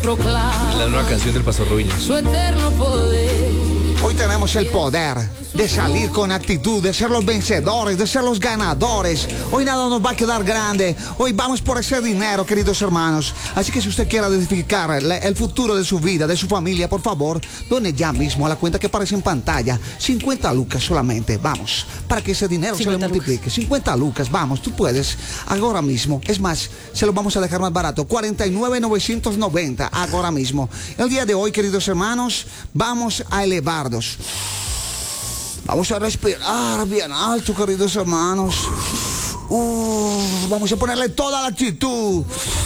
proclama La nueva canción del Pastor Robinho. su eterno poder. Hoy tenemos el poder de salir con actitud, de ser los vencedores, de ser los ganadores. Hoy nada nos va a quedar grande. Hoy vamos por ese dinero, queridos hermanos. Así que si usted quiere edificar el futuro de su vida, de su familia, por favor, done ya mismo a la cuenta que aparece en pantalla. 50 lucas solamente, vamos, para que ese dinero se le multiplique. 50 lucas, vamos, tú puedes, ahora mismo. Es más, se lo vamos a dejar más barato, 49,990, ahora mismo. El día de hoy, queridos hermanos, vamos a elevarnos. Vamos a respirar bien alto, queridos hermanos. Vamos a ponerle toda la actitud.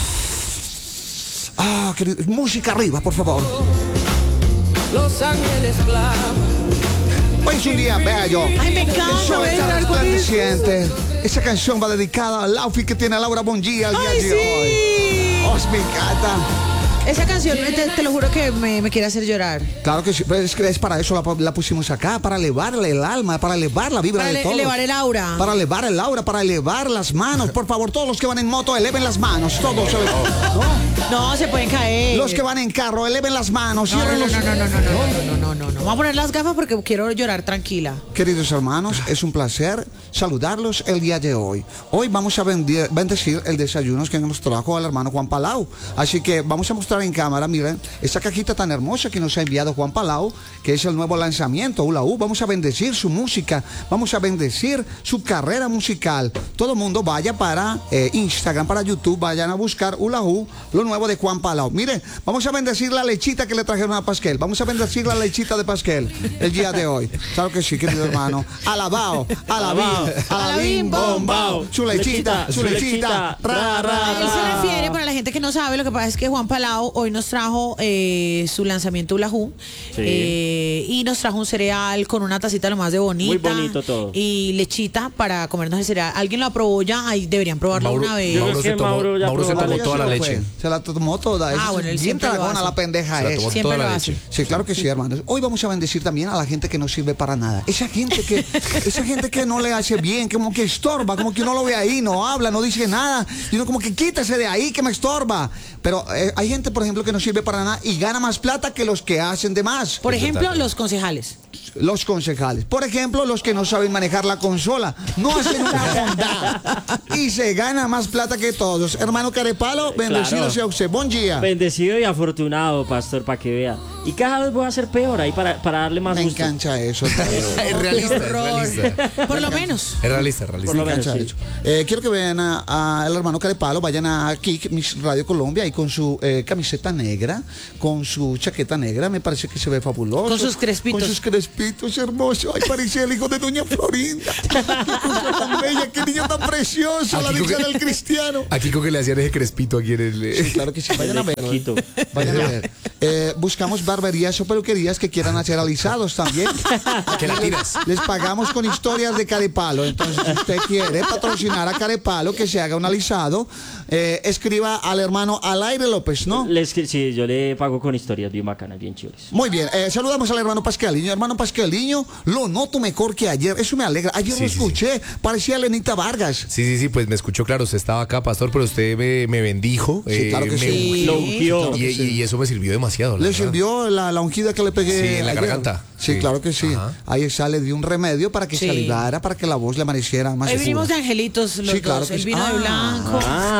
Música arriba, por favor. Los ángeles claman. Hoy es un día bello. Ay, me encanta. El sol está resplandeciente. Esa canción va dedicada al outfit que tiene Laura Bongia el día Ay, de sí. hoy. Me encanta. Esa canción, te lo juro que me quiere hacer llorar. Claro que sí, pero es que es para eso la pusimos acá, para elevarle el alma, para elevar la vibra de todos. Para elevar el aura. Para elevar el aura, para elevar las manos. Por favor, todos los que van en moto, eleven las manos. Todos. No, se pueden caer. Los que van en carro, eleven las manos. No. Cierren los... No. Vamos a poner las gafas porque quiero llorar tranquila. Queridos hermanos, es un placer saludarlos el día de hoy. Hoy vamos a bendecir el desayuno que nos trajo el hermano Juan Palau. Así que vamos a mostrar en cámara, miren, esa cajita tan hermosa que nos ha enviado Juan Palau, que es el nuevo lanzamiento, Hula Hoo. Vamos a bendecir su música, vamos a bendecir su carrera musical. Todo el mundo vaya para Instagram, para YouTube, vayan a buscar Hula Hoo, lo nuevo de Juan Palau. Miren, vamos a bendecir la lechita que le trajeron a Pasquel. Vamos a bendecir la lechita de Pasquel el día de hoy. Claro que sí, querido hermano. Alabao, alabim, bombao, su lechita, ra, ra, Él se ra. refiere, para la gente que no sabe, lo que pasa es que Juan Palau hoy nos trajo su lanzamiento Hula Hoo, y nos trajo un cereal con una tacita lo más de bonita. Muy bonito todo. Y lechita para comernos el cereal. ¿Alguien lo aprobó ya? Ahí deberían probarlo una vez. Mauro se tomó toda la leche. Se la tomó toda. Bueno, él bien siempre lo tragona hace. la pendeja Se la esa. tomó Siempre toda lo la hace. leche. Sí, claro que sí, hermanos. Hoy vamos a bendecir también a la gente que no sirve para nada. Esa gente que no le hace bien, como que estorba, como que uno lo ve ahí, no habla, no dice nada. Y uno como que quítese de ahí que me estorba. Pero hay gente, por ejemplo, que no sirve para nada y gana más plata que los que hacen de más. Por ejemplo, los concejales. Los concejales. Por ejemplo, los que no saben manejar la consola. No hacen una bondad. Y se gana más plata que todos. Hermano Carepalo, bendecido Claro. sea usted. Buen día. Bendecido y afortunado, pastor, para que vea. Y cada vez voy a ser peor ahí para darle más Me gusto. engancha eso. Es realista, es realista. Por lo menos. Es realista, es realista. Por lo Me menos, engancha sí. eso. Quiero que vean al hermano Carepalo, vayan a Kik, Miss Radio Colombia, y con su camiseta negra, con su chaqueta negra, me parece que se ve fabuloso. Con sus crespitos. Con sus crespitos, hermoso. Ay, parecía el hijo de doña Florinda. Qué cosa tan bella, qué niño tan precioso, la Aquí dicha con- del cristiano. Aquí con que le hacían ese crespito aquí en el... Sí, claro que sí, vayan a verlo. Quito. Vayan a ver. Buscamos barberías o peluquerías que quieran hacer alisados también. Que la tiras. Les pagamos con historias de Carepalo. Entonces, si usted quiere patrocinar a Carepalo, que se haga un alisado, escriba al hermano Alaire López, ¿no? Sí, yo le pago con historias bien bacanas, bien chéveres. Muy bien, saludamos al hermano Pascaliño. Hermano Pascaliño, lo noto mejor que ayer. Eso me alegra. Ayer Sí, lo sí, escuché, parecía Lenita Vargas. Sí, pues me escuchó, claro, usted estaba acá, pastor, pero usted me bendijo. Sí, claro que me sí. ungió. Lo ungió. Y eso me sirvió demasiado. la ¿Le verdad. sirvió la ungida que le pegué? Sí, en la ayer? garganta. Sí, Sí. claro que sí. Ajá. Ahí sale de un remedio para que Sí. se aliviara, para que la voz le amaneciera más Hoy vinimos de segura. angelitos los Sí, claro dos. que Él sí. vino de blanco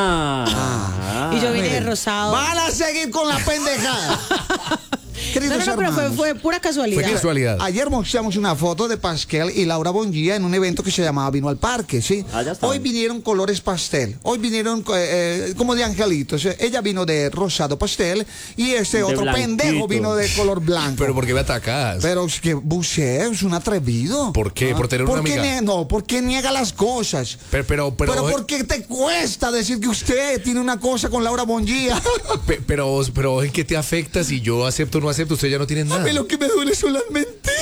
y yo vine de rosado. Van a seguir con la pendejada. Queridos No, pero hermanos, fue pura casualidad. Fue casualidad. ayer mostramos una foto de Pascal y Laura Bongia en un evento que se llamaba Vino al Parque, ¿sí? Ya está. Hoy vinieron colores pastel, hoy vinieron como de angelitos. Ella vino de rosado pastel y este De otro blanquito. pendejo vino de color blanco. Pero ¿por qué me atacas? Pero es que Boucher es un atrevido. ¿Por qué? ¿Por tener una ¿Por qué amiga? No, porque niega las cosas. Pero ¿por qué te cuesta decir que usted tiene una cosa con Laura Bongia? pero ¿en qué te afecta si yo acepto o no acepto? Usted ya no tiene A nada. mí lo que me duele son las mentiras.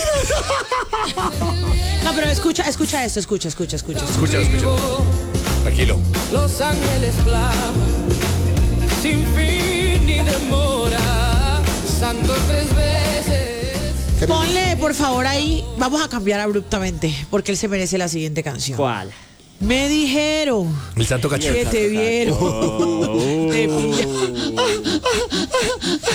No, pero escucha esto, escucha. Escúchalo. Tranquilo. Los ángeles claman sin fin ni demora. Santo tres veces. Ponle, por favor, ahí. Vamos a cambiar abruptamente, porque él se merece la siguiente canción. ¿Cuál? Me dijeron El santo cachorro. que te vieron. Oh. Te pillaron.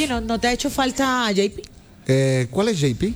¿no te ha hecho falta JP? ¿Cuál es JP?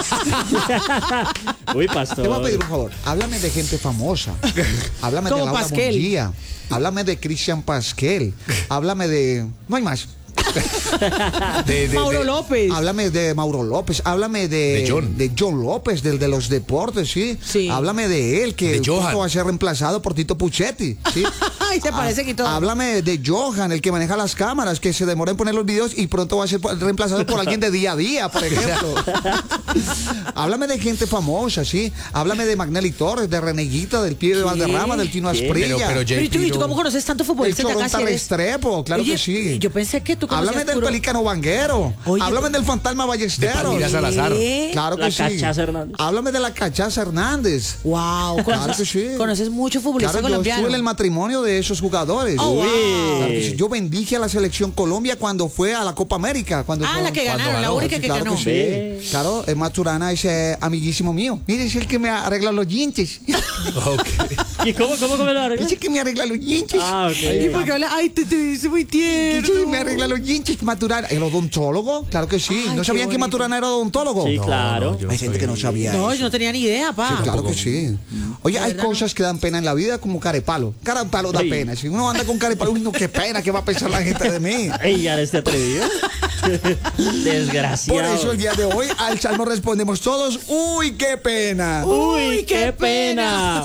Uy, Te pastor. voy a pedir un favor. Háblame de gente famosa. Háblame de Como Laura Pasquel. Mongia. Háblame de Cristian Pasquel. Háblame de... No hay más. Mauro López. Háblame de Mauro López, háblame de John López, del de los deportes, ¿sí? Sí. Háblame de él, que De Johan. pronto va a ser reemplazado por Tito Puchetti, ¿sí? Ay, te parece que todo. Háblame de Johan, el que maneja las cámaras, que se demora en poner los videos y pronto va a ser reemplazado por alguien de día a día, por ejemplo. Háblame de gente famosa, ¿sí? Háblame de Magnelli Torres, de Reneguita, del Pío de Valderrama, del Tino ¿Qué? Asprilla. Pero Pero ¿y tú, JP cómo conoces tanto el futbolista? Ya Choronta casi eres- Restrepo, claro Oye, que sí. Yo pensé que tú conocías Háblame del puro- Pelícano Vanguero. Oye, Háblame del Fantasma de Ballesteros. Palmira Salazar. Claro que La sí. Cachaza Hernández. Háblame de la Cachaza Hernández. Wow, Claro que sí. conoces mucho futbolista Claro, yo colombiano. estuve en el matrimonio de esos jugadores. Oh, wow. Claro que sí. Yo bendije a la selección Colombia cuando fue a la Copa América. Cuando Ah, la que ganaron, la ganó. única que claro ganó. que Ve. sí. Claro, el Maturana es amiguísimo mío. Mire, es el que me arregla los dientes. Ok. ¿Y cómo me lo Es arreglas? el que me arregla los dientes. Ah, ¿Y ok. por qué habla? Ay, te dice muy tierno. Sí, me arregla los dientes, Maturana. ¿El odontólogo? Claro que sí. Ay, ¿No qué sabían que bonito. Maturana era odontólogo? Sí, claro. yo Hay gente que no sabía No, eso. yo no tenía ni idea, pa. Sí, claro que sí. Oye, hay cosas que dan pena en la vida como carepalo. Carepalo da Ay. pena. Si uno anda con carepalo, uy, no, qué pena, ¿qué va a pensar la gente de mí? Ey, ya eres atrevido. Desgraciado. Por eso el día de hoy al salmo respondemos todos, uy, qué pena. Uy, qué pena.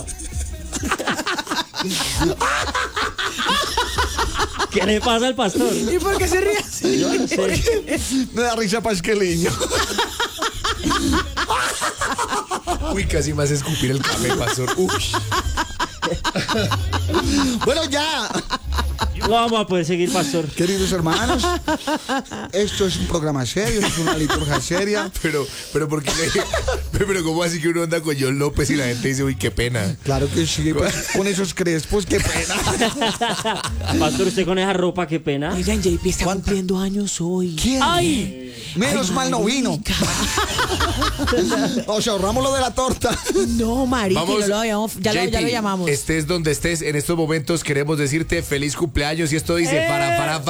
¿Qué le pasa al pastor? ¿Y por qué se ríe así? Yo no sé. Me da risa Pasqueliño. Uy, casi más escupir el café, pastor. Uy. Bueno, ya. No vamos a poder seguir, pastor. Queridos hermanos, esto es un programa serio, esto es una liturgia seria. Pero ¿por qué pero cómo así que uno anda con John López y la gente dice, uy, qué pena? Claro que sí, pues, con esos crespos, qué pena. Pastor, usted con esa ropa, qué pena. Oigan, JP está cumpliendo años hoy. ¿Quién? ¡Ay! Menos mal no vino. O sea, ahorramos lo de la torta. No, marica, no lo habíamos, ya lo JP, llamamos. Estés donde estés, en estos momentos queremos decirte feliz cumpleaños y esto dice para